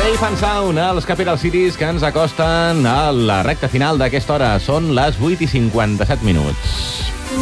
Safe and Sound, els Capital Cities que ens acosten a la recta final d'aquesta hora. Són les 8:57 minuts.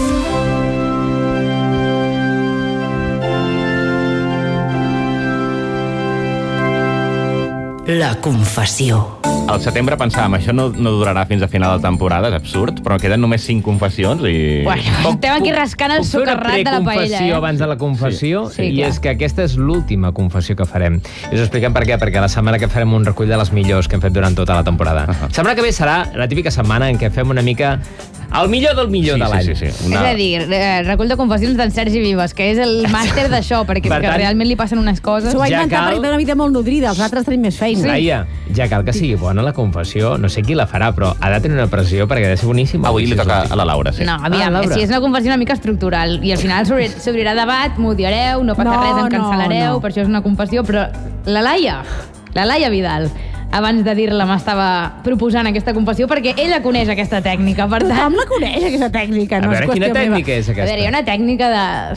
La confessió. Al setembre pensàvem, això no durarà fins a final de temporada, és absurd, però queden només 5 confessions i... Bueno, estem aquí rascant el socarrat de la paella. Puc fer una preconfessió abans de la confessió? Sí, I és que aquesta és l'última confessió que farem. I us expliquem per què, perquè la setmana que farem un recull de les millors que hem fet durant tota la temporada. La setmana que ve serà la típica setmana en què fem una mica el millor del millor de l'any. Sí. És a dir, recull de confessions d'en Sergi Vives, que és el màster d'això, perquè Per tant, realment li passen unes coses. S'ho va Ja inventar cal- perquè té una vida molt nodrida, els altres tenim més feina. Laia, ja cal que sigui bona la confessió. No sé qui la farà, però ha de tenir una pressió perquè ha de ser boníssima. Avui li toca a la Laura, sí. No, aviam, Laura. si és una confessió una mica estructural i al final s'obrirà debat, m'ho odiareu, no passa No, res, em no, cancel·lareu, no. per això és una confessió, però la Laia Vidal, abans de dir-la m'estava proposant aquesta confessió perquè ella coneix aquesta tècnica, per tant... Tothom la coneix, aquesta tècnica, A no és veure, quina qüestió tècnica meva. és A veure, hi ha aquesta? una tècnica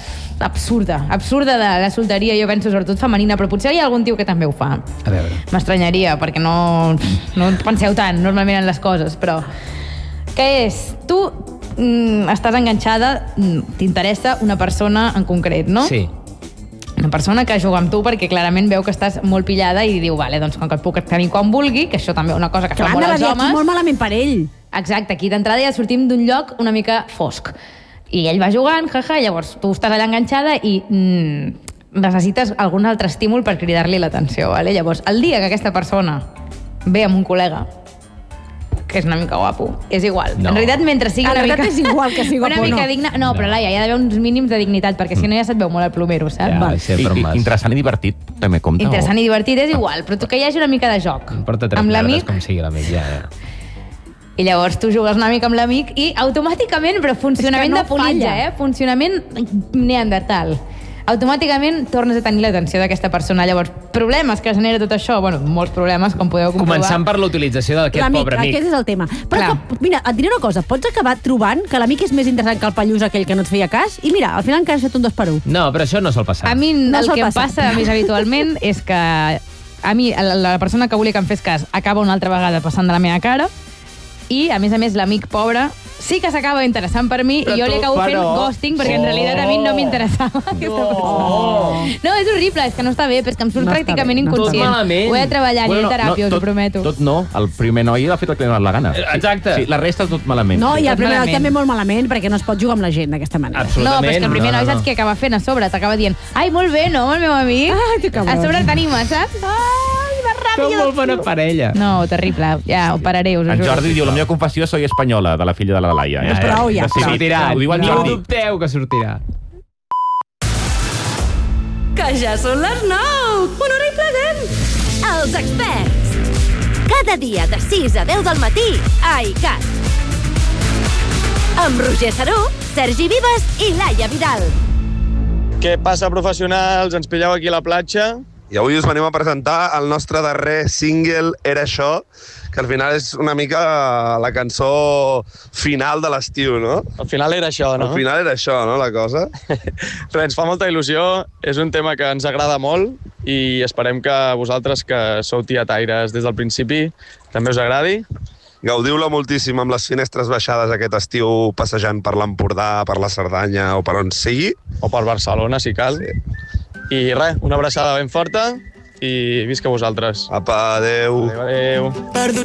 absurda de la solteria, jo penso sobretot femenina, però potser hi ha algun tio que també ho fa. A veure. M'estranyaria, perquè no penseu tant normalment en les coses, però... Què és? Tu estàs enganxada, t'interessa una persona en concret, no? Sí. Una persona que juga amb tu perquè clarament veu que estàs molt pillada i diu, vale, doncs com que et puc tenir quan vulgui, que això també és una cosa que Clar, fa molt anava a als dir, aquí homes. molt malament per ell. Exacte, aquí d'entrada ja sortim d'un lloc una mica fosc. I ell va jugant, llavors tu estàs allà enganxada i necessites algun altre estímul per cridar-li l'atenció, vale? Llavors, el dia que aquesta persona ve amb un col·lega que és una mica guapo, és igual. No. En realitat, mentre sigui En una realitat mica... és igual que sigui guapo una o mica no. digna... No, però Laia, hi ha d'haver uns mínims de dignitat, perquè si no ja se't veu molt el plomero, saps? Ja, Val. sí, I, bromes. interessant i divertit, també compta. Interessant i divertit és igual, però tu que hi hagi una mica de joc. Porta 3 amb merdes, l'amic, com sigui l'amic, ja. i llavors tu jugues una mica amb l'amic i automàticament, però funcionament És que no de politja, falla. funcionament neandertal. Automàticament tornes a tenir l'atenció d'aquesta persona. Llavors, problemes que genera tot això, bueno, molts problemes, com podeu comprovar. Començant per la utilització d'aquest L'amic, pobre amic. aquest és el tema. Però, Clar. mira, et diré una cosa, pots acabar trobant que l'amic és més interessant que el pallús aquell que no et feia cas, i mira, al final encara has fet un 2 per 1. No, però això no sol passar. A mi No el sol que em passar. passa més habitualment és que a mi la persona que volia que em fes cas acaba una altra vegada passant de la meva cara i, a més, l'amic pobre sí que s'acaba interessant per mi Però i jo li tu, acabo fent però- ghosting perquè en realitat a mi no m'interessava aquesta persona. No, és horrible, és que no està bé, però és que em surt No està pràcticament bé, no està inconscient. bé. Tot malament. Ho he de treballar, aniré a teràpia, us ho prometo. Tot no, el primer noi l'ha fet el que li ha donat la gana. Exacte. Sí, la resta tot malament. No, i el Tot primer malament. també molt malament, perquè no es pot jugar amb la gent d'aquesta manera. No, però és que el primer noi saps què acaba fent a sobre? T'acaba dient, ai, molt bé, no, el meu amic? Ai, que cabrón. A sobre t'anima, saps? Ai, va Som ràpid. molt bona parella. No, terrible. Ja, ho pararé, us ho En juro. Jordi diu, la meva confessió, soy espanyola, de la filla de la Laia. Doncs prou, ja. Sí, Sortirà. ho diu en No Jordi. dubteu que sortirà. Que ja són les 9! Una hora i pleguem! Els experts! Cada dia de 6 a 10 del matí a ICAT. Amb Roger Saró, Sergi Vives i Laia Vidal. Què passa, professionals? Ens pilleu aquí a la platja? I avui us venim a presentar el nostre darrer single, Era això, que al final és una mica la cançó final de l'estiu, no? Al final era això, no? Al final era això, no, la cosa? Res, ens fa molta il·lusió, és un tema que ens agrada molt i esperem que vosaltres, que sou tietaires des del principi, també us agradi. Gaudiu-la moltíssim amb les finestres baixades aquest estiu, passejant per l'Empordà, per la Cerdanya o per on sigui. O per Barcelona, si cal. Sí. I res, una abraçada ben forta i visca vosaltres. Apa, adeu. Adéu, adéu. Perdut